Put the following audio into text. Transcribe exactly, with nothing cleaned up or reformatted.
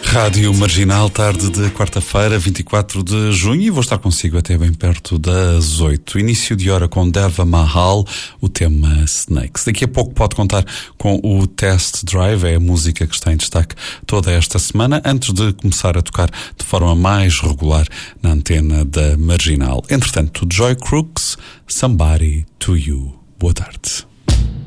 Rádio Marginal, tarde de quarta-feira, vinte e quatro de junho, e vou estar consigo até bem perto das oito. Início de hora com Deva Mahal, o tema Snakes. Daqui a pouco pode contar com o Test Drive, é a música que está em destaque toda esta semana, antes de começar a tocar de forma mais regular na antena da Marginal. Entretanto, Joy Crooks, Somebody to You. Boa tarde.